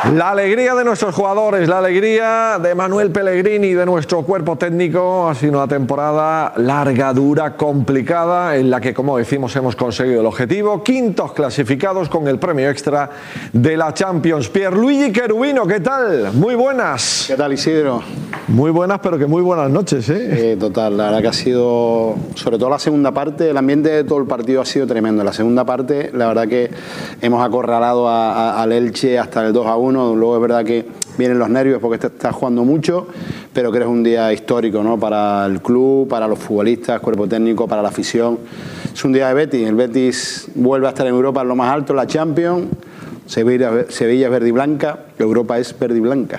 La alegría de nuestros jugadores, la alegría de Manuel Pellegrini y de nuestro cuerpo técnico. Ha sido una temporada larga, dura, complicada, en la que, como decimos, hemos conseguido el objetivo. Quintos clasificados con el premio extra de la Champions. Pierluigi Cherubino, ¿qué tal? Muy buenas. ¿Qué tal, Isidro? Muy buenas, pero que muy buenas noches, ¿eh? Total, la verdad que ha sido, sobre todo la segunda parte, el ambiente de todo el partido ha sido tremendo. La segunda parte, la verdad que hemos acorralado al Elche hasta el 2-1. Luego es verdad que vienen los nervios porque está jugando mucho, pero creo que es un día histórico, ¿no? Para el club, para los futbolistas, cuerpo técnico, para la afición. Es un día de Betis. El Betis vuelve a estar en Europa en lo más alto, la Champions. Sevilla es verde y blanca, Europa es verde y blanca.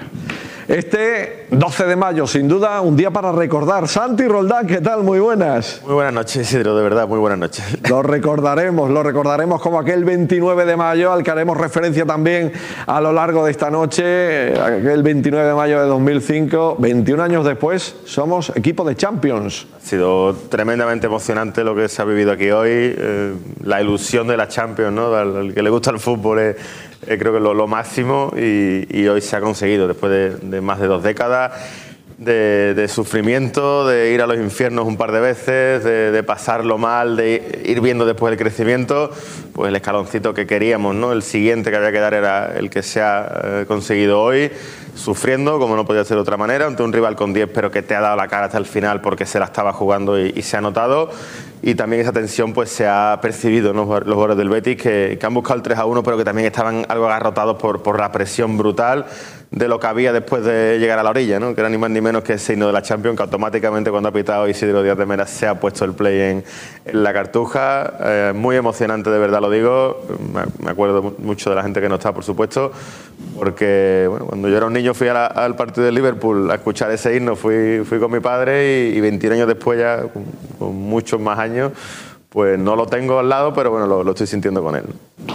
Este 12 de mayo, sin duda, un día para recordar. Santi Roldán, ¿qué tal? Muy buenas. Muy buenas noches, Isidro, de verdad, muy buenas noches. Lo recordaremos como aquel 29 de mayo, al que haremos referencia también a lo largo de esta noche. Aquel 29 de mayo de 2005, 21 años después, somos equipo de Champions. Ha sido tremendamente emocionante lo que se ha vivido aquí hoy. La ilusión de la Champions, ¿no? Al que le gusta el fútbol es creo que lo máximo, y hoy se ha conseguido después de más de 2 décadas de sufrimiento, de ir a los infiernos un par de veces, de pasarlo mal, de ir viendo después el crecimiento. Pues el escaloncito que queríamos, ¿no? El siguiente que había que dar era el que se ha conseguido hoy, sufriendo, como no podía ser de otra manera, ante un rival con 10, pero que te ha dado la cara hasta el final porque se la estaba jugando y se ha notado. Y también esa tensión pues se ha percibido, ¿no? Los jugadores del Betis que han buscado el 3-1, pero que también estaban algo agarrotados por la presión brutal de lo que había después de llegar a la orilla, ¿no? Que era ni más ni menos que ese himno de la Champions, que automáticamente cuando ha pitado Isidro Díaz de Mera se ha puesto el play en la cartuja. Muy emocionante, de verdad lo digo. Me acuerdo mucho de la gente que no está, por supuesto, porque bueno, cuando yo era un niño fui al partido de Liverpool a escuchar ese himno, fui con mi padre, y 21 años después, ya con muchos más años, pues no lo tengo al lado, pero bueno, lo estoy sintiendo con él.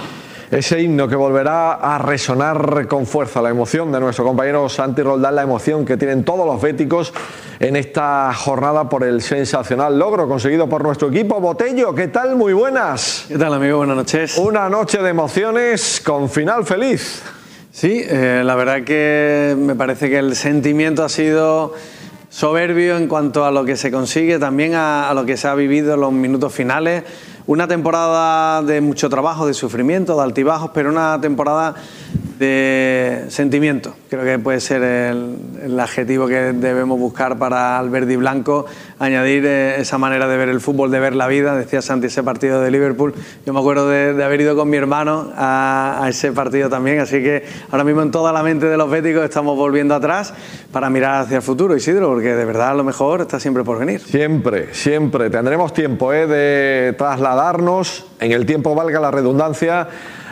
Ese himno que volverá a resonar con fuerza, la emoción de nuestro compañero Santi Roldán, la emoción que tienen todos los béticos en esta jornada por el sensacional logro conseguido por nuestro equipo. Botello, ¿qué tal? Muy buenas. ¿Qué tal, amigo? Buenas noches. Una noche de emociones con final feliz. Sí, la verdad que me parece que el sentimiento ha sido soberbio en cuanto a lo que se consigue, también a lo que se ha vivido en los minutos finales. Una temporada de mucho trabajo, de sufrimiento, de altibajos, pero una temporada de sentimiento. Creo que puede ser el adjetivo que debemos buscar para el verde y blanco, añadir esa manera de ver el fútbol, de ver la vida. Decía Santi, ese partido de Liverpool, yo me acuerdo de haber ido con mi hermano a ese partido también, así que ahora mismo en toda la mente de los béticos estamos volviendo atrás para mirar hacia el futuro, Isidro, porque de verdad lo mejor está siempre por venir. Siempre, siempre. Tendremos tiempo de trasladarnos, en el tiempo valga la redundancia,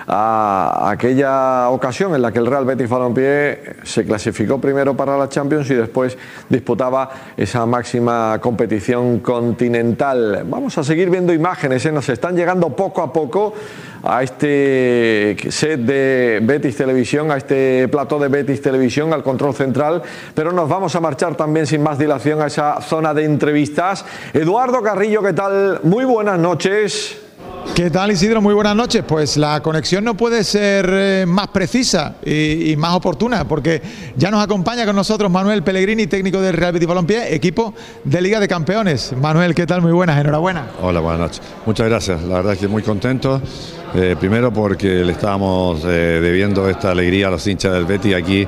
a aquella ocasión en la que el Real Betis Balompié se clasificó primero para la Champions y después disputaba esa máxima competición continental. Vamos a seguir viendo imágenes, nos están llegando poco a poco a este set de Betis Televisión, a este plató de Betis Televisión, al control central, pero nos vamos a marchar también sin más dilación a esa zona de entrevistas. Eduardo Carrillo, ¿qué tal? Muy buenas noches. ¿Qué tal, Isidro? Muy buenas noches. Pues la conexión no puede ser más precisa y más oportuna, porque ya nos acompaña con nosotros Manuel Pellegrini, técnico del Real Betis Balompié, equipo de Liga de Campeones. Manuel, ¿qué tal? Muy buenas, enhorabuena. Hola, buenas noches. Muchas gracias. La verdad es que muy contento. Primero porque le estábamos debiendo esta alegría a los hinchas del Betis aquí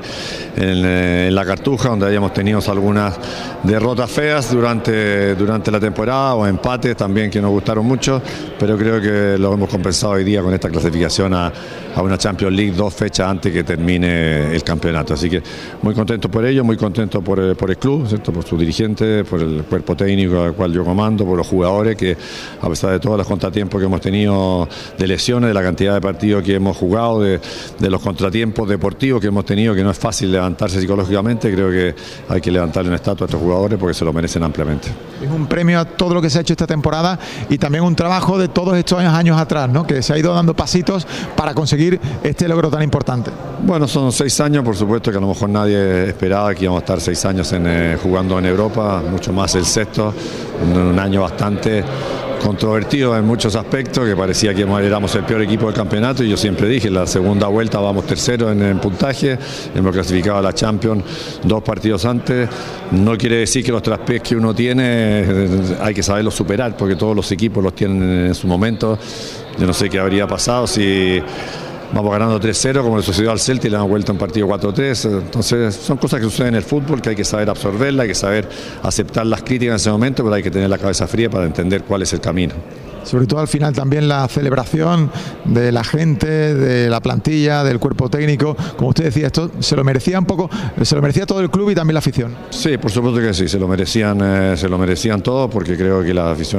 en la Cartuja, donde habíamos tenido algunas derrotas feas durante la temporada, o empates también que nos gustaron mucho, pero creo que lo hemos compensado hoy día con esta clasificación a una Champions League 2 fechas antes que termine el campeonato. Así que muy contento por ello, muy contento por el club, ¿cierto? Por sus dirigentes, por el cuerpo técnico al cual yo comando, por los jugadores que, a pesar de todos los contratiempos que hemos tenido de lesiones, de la cantidad de partidos que hemos jugado, de los contratiempos deportivos que hemos tenido, que no es fácil levantarse psicológicamente, creo que hay que levantarle una estatua a estos jugadores porque se lo merecen ampliamente. Es un premio a todo lo que se ha hecho esta temporada y también un trabajo de todos estos años atrás, ¿no? Que se ha ido dando pasitos para conseguir este logro tan importante. Bueno, son 6 años, por supuesto que a lo mejor nadie esperaba que íbamos a estar 6 años jugando en Europa, mucho más el sexto, un año bastante controvertido en muchos aspectos, que parecía que éramos el peor equipo del campeonato, y yo siempre dije, en la segunda vuelta vamos tercero en puntaje, hemos clasificado a la Champions 2 partidos antes. No quiere decir que los traspiés que uno tiene hay que saberlos superar, porque todos los equipos los tienen en su momento. Yo no sé qué habría pasado si vamos ganando 3-0 como le sucedió al Celtic y le damos vuelta un partido 4-3. Entonces son cosas que suceden en el fútbol, que hay que saber absorberlas, hay que saber aceptar las críticas en ese momento, pero hay que tener la cabeza fría para entender cuál es el camino. Sobre todo al final también la celebración de la gente, de la plantilla, del cuerpo técnico. Como usted decía, esto se lo merecía un poco, se lo merecía todo el club y también la afición. Sí, por supuesto que sí, se lo merecían todos, porque creo que la afición